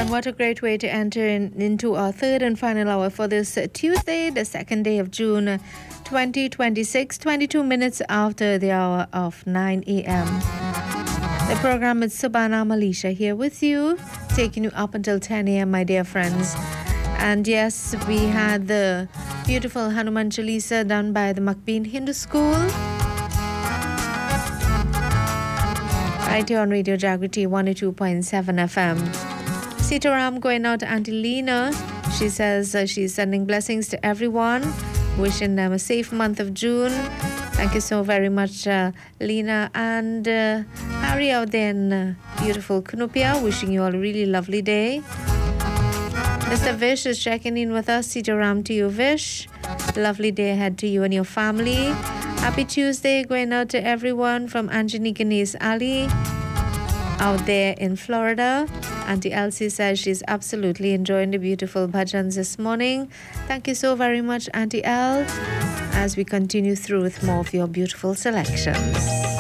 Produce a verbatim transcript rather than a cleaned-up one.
And what a great way to enter in, into our third and final hour for this uh, Tuesday, the second day of June uh, twenty twenty-six, twenty-two minutes after the hour of nine a.m. The program is Subhana Malisha here with you, taking you up until ten a.m., my dear friends. And yes, we had the beautiful Hanuman Chalisa done by the Makbeen Hindu School. Right here on Radio Jagriti one oh two point seven F M. Sitaram going out to Auntie Lena. She says uh, she's sending blessings to everyone, wishing them a safe month of June. Thank you so very much, uh, Lena. And uh, Harry out there in uh, beautiful Kunupia, wishing you all a really lovely day. Mister Vish is checking in with us. Sitaram to you, Vish. Lovely day ahead to you and your family. Happy Tuesday going out to everyone from Anjani Ganesh Ali out there in Florida. Auntie Elsie says she's absolutely enjoying the beautiful bhajans this morning. Thank you so very much, Auntie El, as we continue through with more of your beautiful selections.